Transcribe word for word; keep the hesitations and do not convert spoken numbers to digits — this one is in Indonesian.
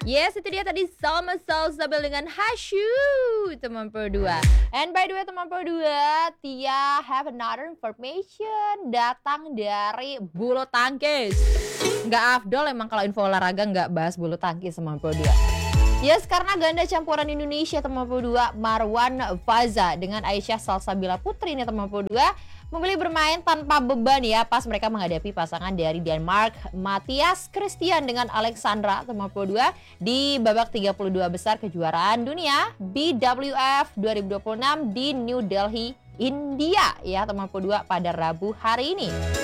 Yes, itu dia tadi Salma Salsabel dengan Hasyu, teman Pro dua. And by the way teman Pro dua, Tia have another information datang dari bulu tangkis. Nggak afdol emang kalau info olahraga nggak bahas bulu tangkis teman Pro dua. Yes, karena ganda campuran Indonesia teman Pro dua, Marwan Faza dengan Aisyah Salsabila Putri ini teman Pro dua memilih bermain tanpa beban ya pas mereka menghadapi pasangan dari Denmark, Matthias Christian dengan Alexandra teman Pro dua di babak tiga puluh dua besar kejuaraan dunia B W F dua ribu dua puluh enam di New Delhi, India ya teman Pro dua pada Rabu hari ini.